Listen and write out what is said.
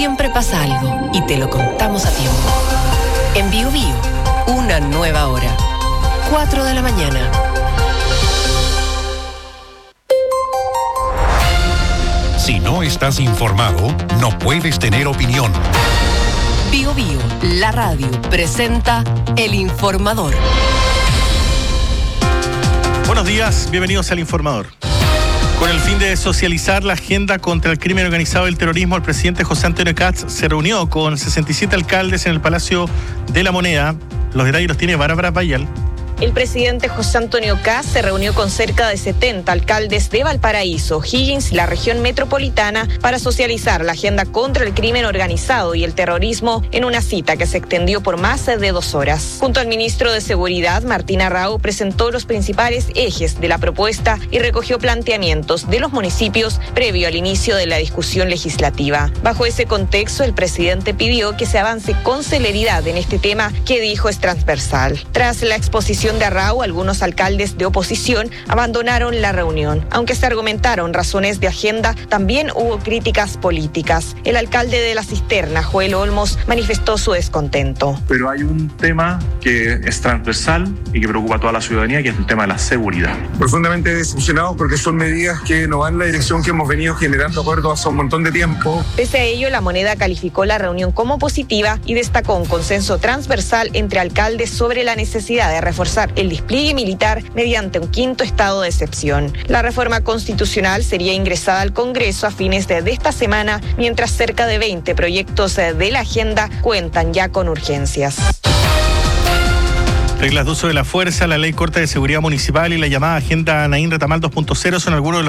siempre pasa algo y te lo contamos a tiempo. En Bio Bio, una nueva hora. 4 de la mañana. Si no estás informado, no puedes tener opinión. Bio Bio, la radio, presenta El Informador. Buenos días, bienvenidos al Informador. Con el fin de socializar la agenda contra el crimen organizado y el terrorismo, el presidente José Antonio Kast se reunió con 67 alcaldes en el Palacio de la Moneda. Los detalles los tiene Bárbara Payal. El presidente José Antonio Kast se reunió con cerca de 70 alcaldes de Valparaíso, Higgins y la región metropolitana para socializar la agenda contra el crimen organizado y el terrorismo en una cita que se extendió por más de 2 horas. Junto al ministro de Seguridad, Martín Arrau, presentó los principales ejes de la propuesta y recogió planteamientos de los municipios previo al inicio de la discusión legislativa. Bajo ese contexto, el presidente pidió que se avance con celeridad en este tema que dijo es transversal. Tras la exposición de Arrau, algunos alcaldes de oposición abandonaron la reunión. Aunque se argumentaron razones de agenda, también hubo críticas políticas. El alcalde de La Cisterna, Joel Olmos, manifestó su descontento. Pero hay un tema que es transversal y que preocupa a toda la ciudadanía, que es el tema de la seguridad. Profundamente decepcionado porque son medidas que no van en la dirección que hemos venido generando acuerdos hace un montón de tiempo. Pese a ello, La Moneda calificó la reunión como positiva y destacó un consenso transversal entre alcaldes sobre la necesidad de reforzar el despliegue militar mediante un 5º estado de excepción. La reforma constitucional sería ingresada al Congreso a fines de esta semana, mientras cerca de 20 proyectos de la agenda cuentan ya con urgencias. Reglas de uso de la fuerza, la ley corta de seguridad municipal y la llamada Agenda Naín Retamal 2.0 son algunos de los